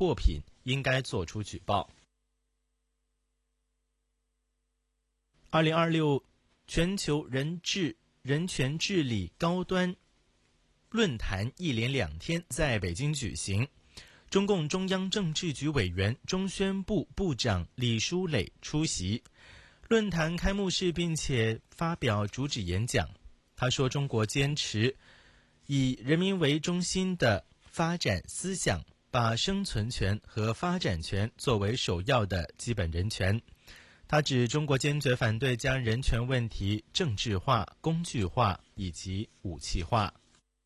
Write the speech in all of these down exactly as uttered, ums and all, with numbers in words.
货品，应该作出举报。二零二六全球人治人权治理高端论坛一连两天在北京举行，中共中央政治局委员、中宣部部长李书磊出席论坛开幕式，并且发表主旨演讲。他说，中国坚持以人民为中心的发展思想，把生存权和发展权作为首要的基本人权。他指中国坚决反对将人权问题政治化、工具化以及武器化。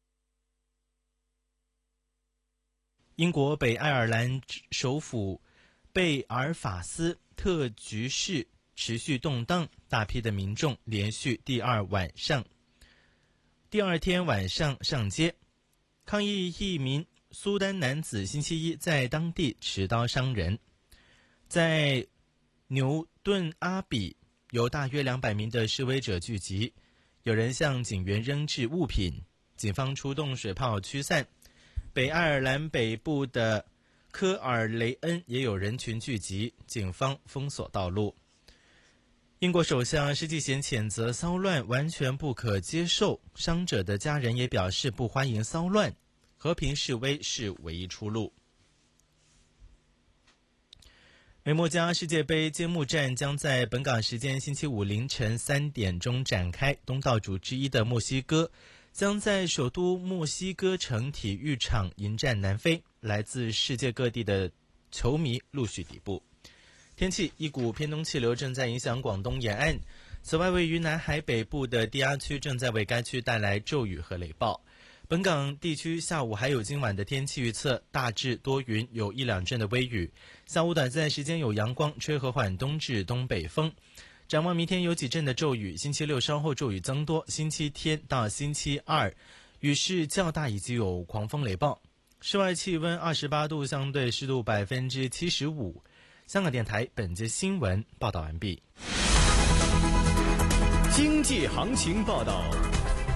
英国北爱尔兰首府贝尔法斯特局势持续动荡，大批的民众连续第二晚上、第二天晚上上街抗议一名苏丹男子星期一在当地持刀伤人。在牛顿阿比，有大约两百名的示威者聚集，有人向警员扔掷物品，警方出动水炮驱散。北爱尔兰北部的科尔雷恩也有人群聚集，警方封锁道路。英国首相施纪贤谴责骚乱完全不可接受，伤者的家人也表示不欢迎骚乱，和平示威是唯一出路。美墨加世界杯揭幕战将在本港时间星期五凌晨三点钟展开，东道主之一的墨西哥将在首都墨西哥城体育场迎战南非，来自世界各地的球迷陆续抵步。天气，一股偏东气流正在影响广东沿岸，此外位于南海北部的低压区正在为该区带来骤雨和雷暴。本港地区下午还有今晚的天气预测，大致多云，有一两阵的微雨，下午短暂时间有阳光，吹和缓东至东北风。展望明天有几阵的骤雨，星期六稍后骤雨增多，星期天到星期二雨势较大，以及有狂风雷暴。室外气温二十八度，相对湿度百分之七十五。香港电台本节新闻报道完毕。 经济行情报道。